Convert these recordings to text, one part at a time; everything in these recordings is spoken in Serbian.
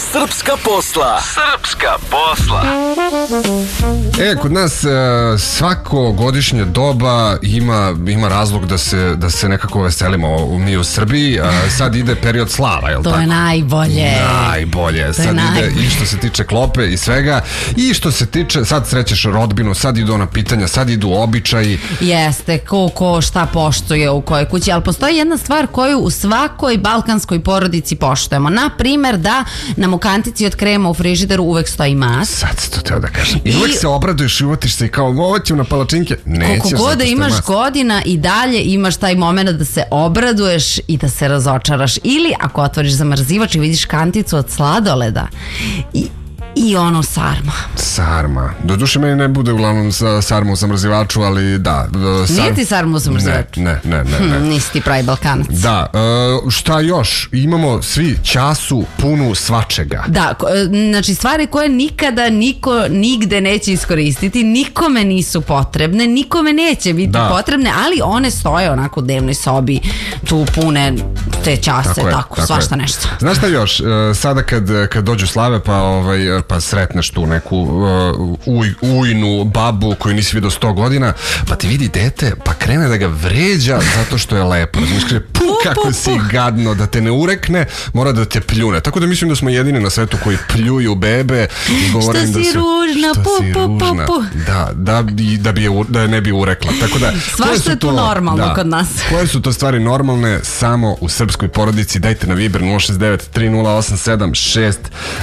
Srpska posla. Srpska posla. Kod nas svako godišnje doba ima razlog da se nekako veselimo mi u Srbiji. Sad ide period slava, jel' tako? To je najbolje. Najbolje. Sad ide i što se tiče klope i svega, i što se tiče, sad srećeš rodbinu, sad idu ona pitanja, sad idu običaji. Jeste, ko šta poštuje u kojoj kući, ali postoji jedna stvar koju u svakoj balkanskoj porodici poštujemo. Na primer da nam u kantici od krema u frižideru uvek stoji mast. Sad se to teo da kažem. I uvek se obraduješ i uvatiš se i kao moćem na palačinke. Nećeš, koliko god da imaš godina i dalje imaš taj moment da se obraduješ i da se razočaraš. Ili ako otvoriš zamrzivač i vidiš kanticu od sladoleda i ono sarma. Doduše meni ne bude uglavnom sarma u zamrzivaču, ali da. Nije ti sarma u zamrzivaču? Ne. Nisi ti pravi Balkanac. Da, šta još? Imamo svi času punu svačega. Da, znači stvari koje nikada niko nigde neće iskoristiti, nikome nisu potrebne, nikome neće biti potrebne, ali one stoje onako u dnevnoj sobi, tu pune te čase, tako svašta nešto. Znaš šta još? Sada kad dođu slave, pa sretneš tu neku ujnu, babu koju nisi vidio 100 godina, pa ti vidi dete, pa krene da ga vređa zato što je lepo. Razumiješ, kaže, kako si gadno, da te ne urekne, mora da te pljune. Tako da mislim da smo jedini na svetu koji pljuju bebe i govore im da su... ružna. Da je ne bi urekla. Tako da, svašta je to normalno kod nas. Koje su to stvari normalne samo u srpskoj porodici? Dajte na Viber 069 3087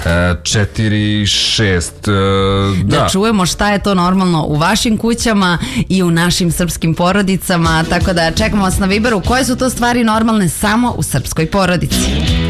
646. Da čujemo šta je to normalno u vašim kućama i u našim srpskim porodicama. Tako da čekamo vas na Viberu. Koje su to stvari normalne samo u srpskoj porodici?